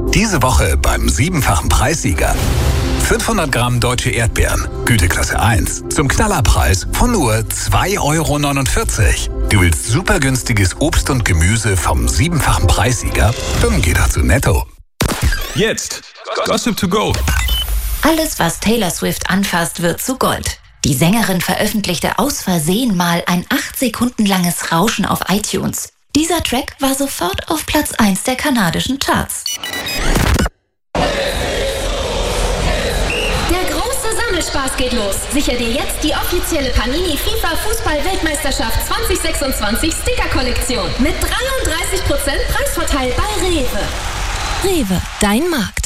Diese Woche beim 7-fachen Preissieger. 500 Gramm deutsche Erdbeeren, Güteklasse 1, zum Knallerpreis von nur 2,49 €. Du willst super günstiges Obst und Gemüse vom 7-fachen Preissieger? Dann geh doch zu Netto. Jetzt Gossip to go. Alles, was Taylor Swift anfasst, wird zu Gold. Die Sängerin veröffentlichte aus Versehen mal ein 8 Sekunden langes Rauschen auf iTunes. Dieser Track war sofort auf Platz 1 der kanadischen Charts. Der große Sammelspaß geht los. Sicher dir jetzt die offizielle Panini FIFA Fußball-Weltmeisterschaft 2026 Sticker-Kollektion mit 33% Preisvorteil bei Rewe. Rewe, dein Markt.